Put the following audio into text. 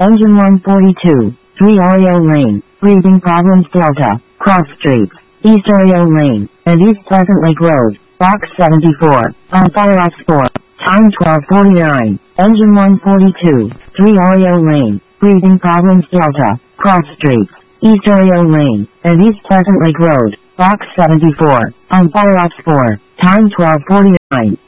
Engine 142, 3 Oreo Lane, breathing problems Delta, cross streets, East Oreo Lane, and East Pleasant Lake Road, box 74, on fire off 4, time 12:49, engine 142, 3 Oreo Lane, breathing problems Delta, cross streets, East Oreo Lane, and East Pleasant Lake Road, box 74, on fire off 4, time 12:49.